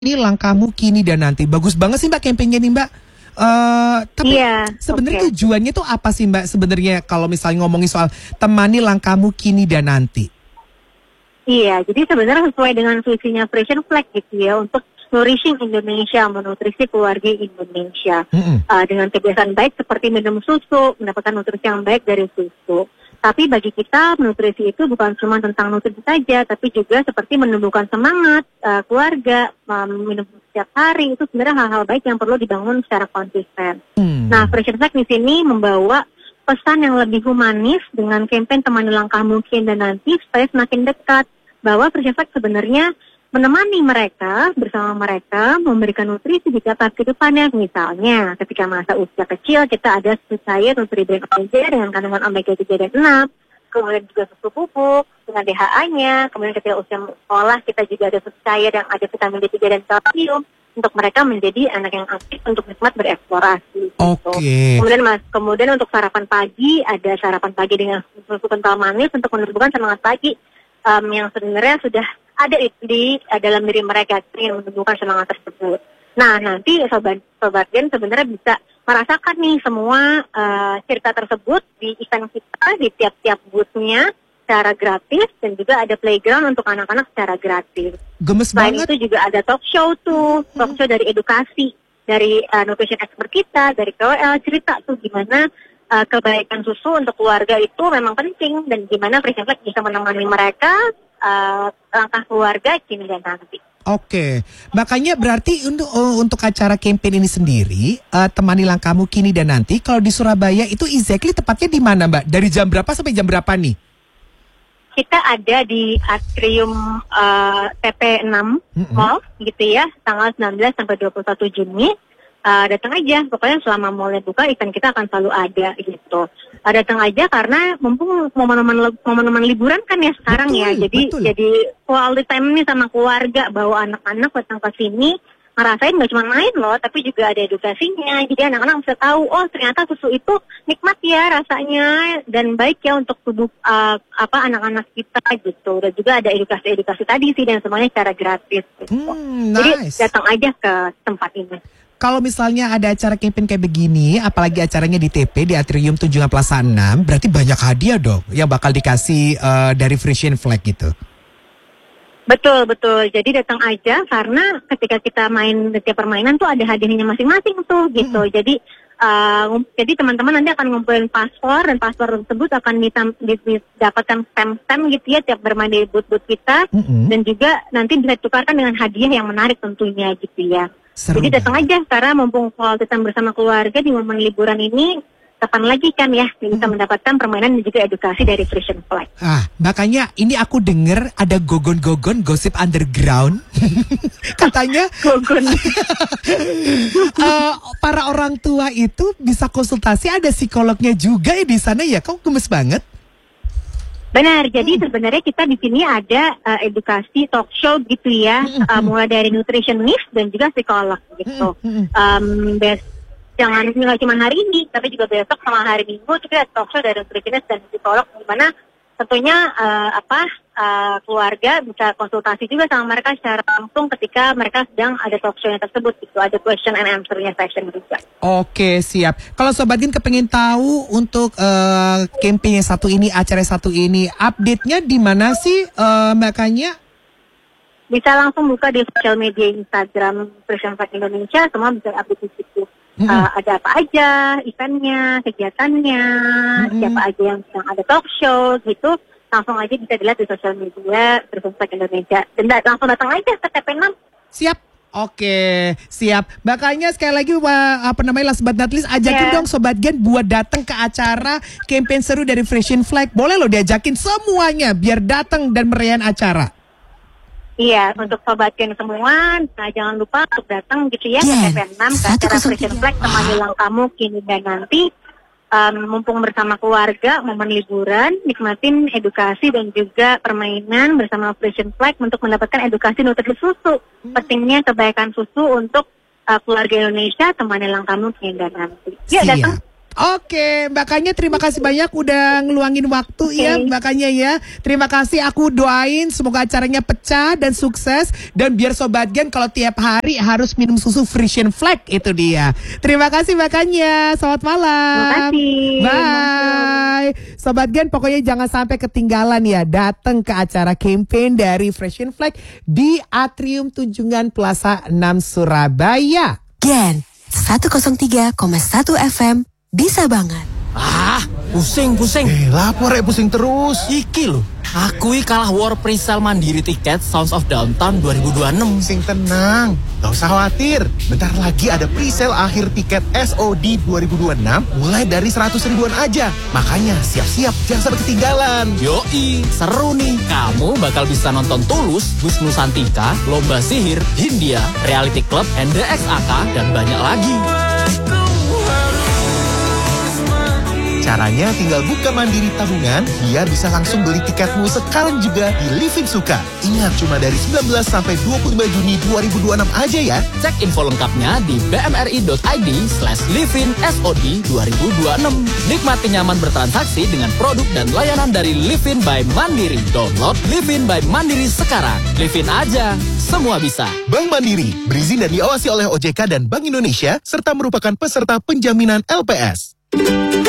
Ini langkahmu kini dan nanti. Bagus banget sih Mbak kampanye nih Mbak. Tapi sebenarnya tujuannya tuh apa sih Mbak sebenarnya kalau misalnya ngomongin soal temani langkahmu kini dan nanti? Iya, jadi sebenarnya sesuai dengan visinya Fresh Flag gitu ya, untuk nourishing Indonesia, menutrisi keluarga Indonesia. Dengan kebiasaan baik seperti minum susu, mendapatkan nutrisi yang baik dari susu. Tapi bagi kita, nutrisi itu bukan cuma tentang nutrisi saja, tapi juga seperti menumbuhkan semangat keluarga, minum setiap hari, itu sebenarnya hal-hal baik yang perlu dibangun secara konsisten. Nah, Fresh Flag di sini membawa pesan yang lebih humanis dengan kampanye temani langkah mungkin dan nanti supaya semakin dekat, bahwa Fresh Flag sebenarnya menemani mereka, bersama mereka, memberikan nutrisi di tahap kehidupannya. Misalnya, ketika masa usia kecil, kita ada susu cair Nutriben Omega dengan kandungan omega 3 dan 6, kemudian juga susu bubuk dengan DHA-nya, kemudian ketika usia sekolah, kita juga ada susu cair yang ada vitamin D3 dan kalsium, untuk mereka menjadi anak yang aktif untuk nikmat bereksplorasi. Oke. Kemudian untuk sarapan pagi, ada sarapan pagi dengan susu kental manis untuk menumbuhkan semangat pagi, yang sebenarnya sudah ada di dalam diri mereka yang menumbuhkan semangat tersebut. Nah, nanti Sobat Gen sebenarnya bisa merasakan nih semua cerita tersebut di event kita, di tiap-tiap booth-nya secara gratis, dan juga ada playground untuk anak-anak secara gratis. Gemes Selain banget. itu juga ada talk show tuh, talk show dari edukasi, dari nutrition expert kita, dari KOL, cerita tuh gimana kebaikan susu untuk keluarga itu memang penting, dan gimana Fresh Flag bisa menemani mereka langkah keluarga kini dan nanti. Oke, makanya berarti untuk acara campaign ini sendiri, temani langkahmu kini dan nanti, kalau di Surabaya itu exactly tepatnya di mana Mbak? Dari jam berapa sampai jam berapa nih? Kita ada di Atrium TP6 Mall gitu ya, tanggal 19 sampai 21 Juni. Datang aja, pokoknya selama mallnya buka, event kita akan selalu ada gitu. Datang aja karena mumpung momen-momen liburan kan ya sekarang, betul, jadi quality time nih sama keluarga, bawa anak-anak datang ke sini, ngerasain nggak cuma main loh, tapi juga ada edukasinya. Jadi anak-anak bisa tahu, oh ternyata susu itu nikmat ya rasanya dan baik ya untuk tubuh anak-anak kita gitu. Dan juga ada edukasi tadi sih, dan semuanya secara gratis gitu. Nice. Jadi datang aja ke tempat ini. Kalau misalnya ada acara campaign kayak begini, apalagi acaranya di TP, di Atrium Tunjungan Plaza 6, berarti banyak hadiah dong yang bakal dikasih dari Fresh Flag gitu. Betul. Jadi datang aja, karena ketika kita main setiap permainan tuh ada hadiahnya masing-masing tuh gitu. Jadi teman-teman nanti akan ngumpulin paspor, dan paspor tersebut akan didapatkan stem gitu ya tiap bermain di booth-booth kita, dan juga nanti bisa ditukarkan dengan hadiah yang menarik tentunya gitu ya. Seru. Jadi datang aja, karena mumpung quality time bersama keluarga di momen liburan ini, kapan lagi kan ya bisa mendapatkan permainan dan juga edukasi dari Fresh Flag. Makanya ini aku denger ada gogon-gogon gosip underground. Katanya gogon. Para orang tua itu bisa konsultasi, ada psikolognya juga ya di sana ya. Kau gemes banget. Benar, jadi sebenarnya kita di sini ada edukasi talk show gitu ya, mulai dari nutritionist dan juga psikolog gitu. Jangan nggak cuma hari ini, tapi juga besok sama hari Minggu juga talk show dari nutritionist dan psikolog, di mana tentunya keluarga bisa konsultasi juga sama mereka secara langsung ketika mereka sedang ada talk show-nya tersebut gitu. Ada question and answer-nya session juga. Oke, siap. Kalau Sobat Gen kepengen tahu untuk campaign yang satu ini, acara satu ini, update-nya di mana sih makanya? Bisa langsung buka di sosial media Instagram Fresh Flag Indonesia, semua bisa update di situ. Ada apa aja, eventnya, kegiatannya, siapa aja yang sedang ada talk show gitu, langsung aja bisa dilihat di sosial media Fresh Flag Indonesia. Dan langsung datang aja ke TP6. Siap. Oke, siap. Makanya sekali lagi Last but not least, ajakin dong Sobat Gen buat datang ke acara campaign seru dari Fresh Flag. Boleh loh diajakin semuanya biar datang dan meriah acara. Iya, untuk Sobat Gen semua, jangan lupa untuk datang gitu ya ke TP6 ke acara Fresh Flag temani langkahmu kini dan nanti. Mumpung bersama keluarga, momen liburan, nikmatin edukasi dan juga permainan bersama Fresh Flag untuk mendapatkan edukasi nutrisi susu. Pentingnya kebaikan susu untuk keluarga Indonesia, temani langkahmu kini dan nanti. Yuk datang. Oke, Mbak Kanya terima kasih banyak udah ngeluangin waktu ya Mbak Kanya ya. Terima kasih, aku doain semoga acaranya pecah dan sukses. Dan biar Sobat Gen kalau tiap hari harus minum susu Frisian Flag itu dia. Terima kasih Mbak Kanya, selamat malam. Terima kasih. Bye. Sobat Gen pokoknya jangan sampai ketinggalan ya. Datang ke acara campaign dari Frisian Flag di Atrium Tunjungan Plaza 6 Surabaya. Gen 103,1 FM. Bisa banget. Pusing. Lapor pusing terus. Iki loh, aku kalah war presale mandiri tiket Sounds of Downtown 2026. Sing tenang, gak usah khawatir. Bentar lagi ada presale akhir tiket SOD 2026 mulai dari 100 ribuan aja. Makanya siap-siap, jangan sampai ketinggalan. Yoi, seru nih. Kamu bakal bisa nonton Tulus, Wisnu Santika, Lomba Sihir, Hindia, Reality Club, NDXAK, dan banyak lagi. Caranya tinggal buka mandiri tabungan biar bisa langsung beli tiketmu sekarang juga di Livin Suka. Ingat cuma dari 19 sampai 25 Juni 2026 aja ya. Cek info lengkapnya di bmri.id/livin-sod 2026. Nikmati nyaman bertransaksi dengan produk dan layanan dari Livin by Mandiri. Download Livin by Mandiri sekarang. Livin aja, semua bisa. Bank Mandiri berizin dan diawasi oleh OJK dan Bank Indonesia serta merupakan peserta penjaminan LPS.